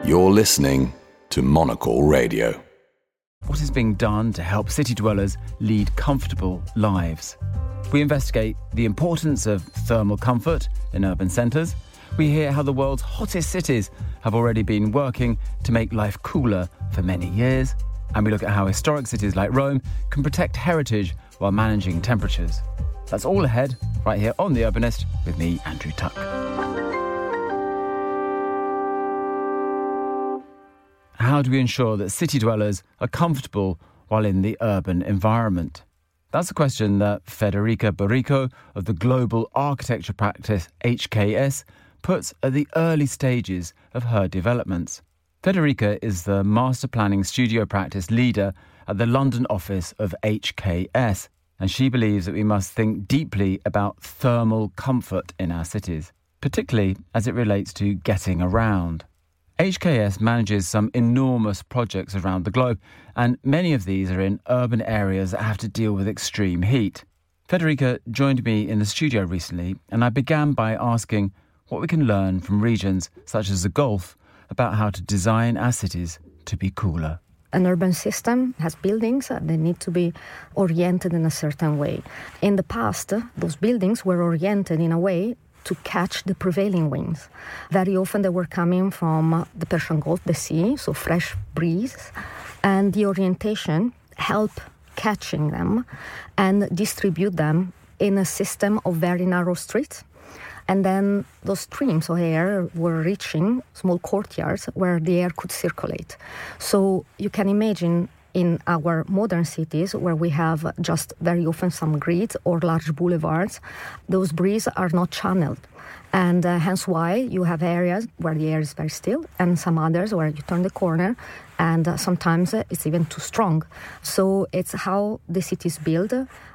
You're listening to Monocle Radio. What is being done to help city dwellers lead comfortable lives? We investigate the importance of thermal comfort in urban centres. We hear how the world's hottest cities have already been working to make life cooler for many years. And we look at how historic cities like Rome can protect heritage while managing temperatures. That's all ahead, right here on The Urbanist, with me, Andrew Tuck. How do we ensure that city dwellers are comfortable while in the urban environment? That's a question that Federica Barrico of the global architecture practice HKS puts at the early stages of her developments. Federica is the master planning studio practice leader at the London office of HKS, and she believes that we must think deeply about thermal comfort in our cities, particularly as it relates to getting around. HKS manages some enormous projects around the globe, and many of these are in urban areas that have to deal with extreme heat. Federica joined me in the studio recently, and I began by asking what we can learn from regions such as the Gulf about how to design our cities to be cooler. An urban system has buildings that need to be oriented in a certain way. In the past, those buildings were oriented in a way to catch the prevailing winds. Very often they were coming from the Persian Gulf, the sea, so fresh breeze, and the orientation helped catching them and distribute them in a system of very narrow streets. And then those streams of air were reaching small courtyards where the air could circulate. So you can imagine in our modern cities where we have just very often some grids or large boulevards, those breezes are not channeled. And hence why you have areas where the air is very still and some others where you turn the corner and sometimes it's even too strong. So it's how the city is built,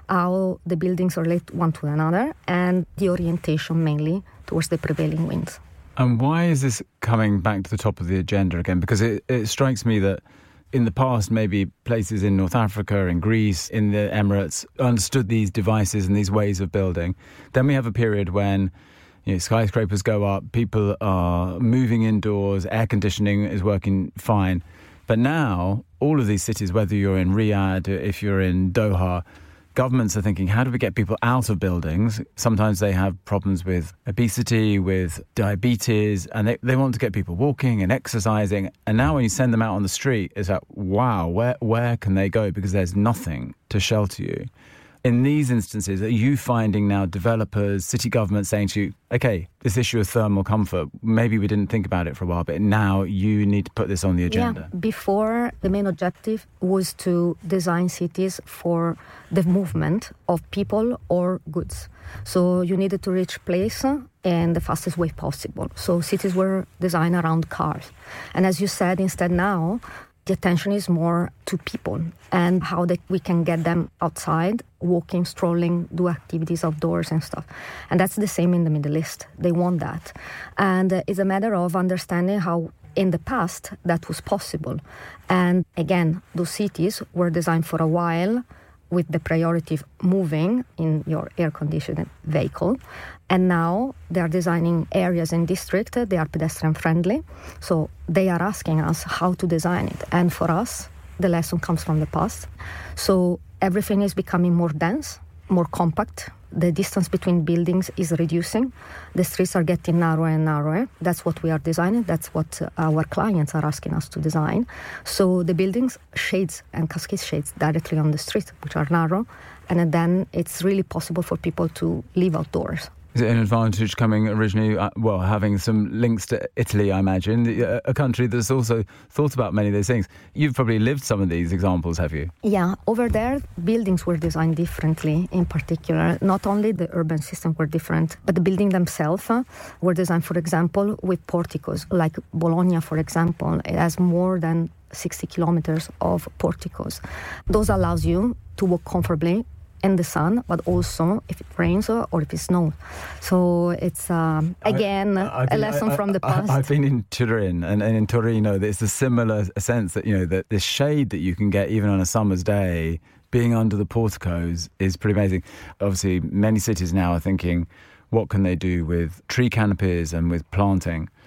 how the buildings relate one to another, and the orientation mainly towards the prevailing winds. And why is this coming back to the top of the agenda again? Because it strikes me that in the past, maybe places in North Africa, in Greece, in the Emirates understood these devices and these ways of building. Then we have a period when skyscrapers go up, people are moving indoors, air conditioning is working fine. But now, all of these cities, whether you're in Riyadh, if you're in Doha, governments are thinking, how do we get people out of buildings? Sometimes they have problems with obesity, with diabetes, and they want to get people walking and exercising. And now when you send them out on the street, it's like, wow, where can they go? Because there's nothing to shelter you. In these instances, are you finding now developers, city governments saying to you, okay, this issue of thermal comfort, maybe we didn't think about it for a while, but now you need to put this on the agenda? Yeah. Before, the main objective was to design cities for the movement of people or goods. So you needed to reach place in the fastest way possible. So cities were designed around cars. And as you said, instead now, the attention is more to people and how we can get them outside, walking, strolling, do activities outdoors and stuff. And that's the same in the Middle East. They want that. And it's a matter of understanding how in the past that was possible. And again, those cities were designed for a while with the priority of moving in your air-conditioned vehicle. And now they are designing areas in district, they are pedestrian-friendly. So they are asking us how to design it. And for us, the lesson comes from the past. So everything is becoming more dense, more compact. The distance between buildings is reducing. The streets are getting narrower and narrower. That's what we are designing. That's what our clients are asking us to design. So the buildings shades and cascade shades directly on the street, which are narrow. And then it's really possible for people to live outdoors. Is it an advantage coming originally, having some links to Italy, I imagine, a country that's also thought about many of those things? You've probably lived some of these examples, have you? Yeah, over there, buildings were designed differently in particular. Not only the urban systems were different, but the buildings themselves were designed, for example, with porticos. Like Bologna, for example, it has more than 60 kilometers of porticos. Those allows you to walk comfortably in the sun, but also if it rains or if it snows. So it's, again, a lesson from the past. I've been in Turin, and in Torino, there's a similar sense that, that the shade that you can get even on a summer's day, being under the porticos is pretty amazing. Obviously, many cities now are thinking, what can they do with tree canopies and with planting?